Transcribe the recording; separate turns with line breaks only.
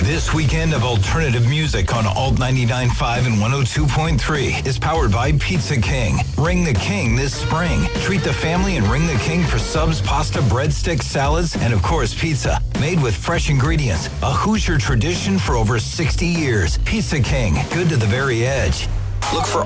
This weekend of alternative music on Alt 99.5 and 102.3 is powered by Pizza King. Ring the King this spring. Treat the family and ring the King for subs, pasta, breadsticks, salads, and of course pizza. Made with fresh ingredients. A Hoosier tradition for over 60 years. Pizza King. Good to the very edge. Look for